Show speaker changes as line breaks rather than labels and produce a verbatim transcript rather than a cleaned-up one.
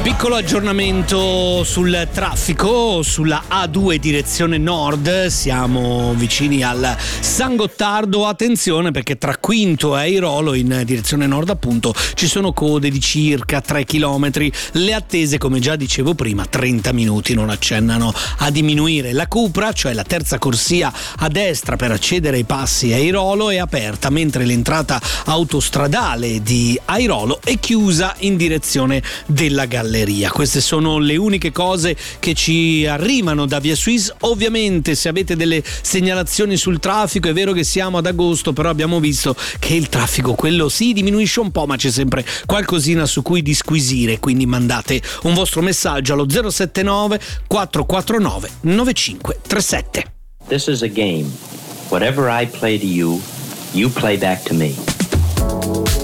Piccolo aggiornamento sul traffico sulla A due direzione nord, siamo vicini al San Gottardo. Attenzione perché tra Quinto e Airolo in direzione nord appunto ci sono code di circa tre chilometri. Le attese, come già dicevo prima, trenta minuti, non accennano a diminuire. La Cupra, cioè la terza corsia a destra per accedere ai passi Airolo, è aperta, mentre l'entrata autostradale di Airolo è chiusa in direzione della galleria. Queste sono le uniche cose che ci arrivano da Via Suisse. Ovviamente, se avete delle segnalazioni sul traffico, è vero che siamo ad agosto, però abbiamo visto che il traffico, quello sì, diminuisce un po', ma c'è sempre qualcosina su cui disquisire, quindi mandate un vostro messaggio allo zero sette nove quattro quattro nove nove cinque tre sette.
This is a game. Whatever I play to you, you play back to me.